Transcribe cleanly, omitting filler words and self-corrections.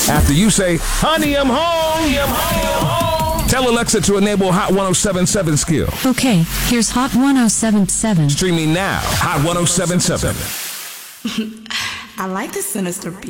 After you say, honey, I'm home. Tell Alexa to enable Hot 1077 skill. Okay, here's Hot 1077. Streaming now. Hot 1077. I like the sinister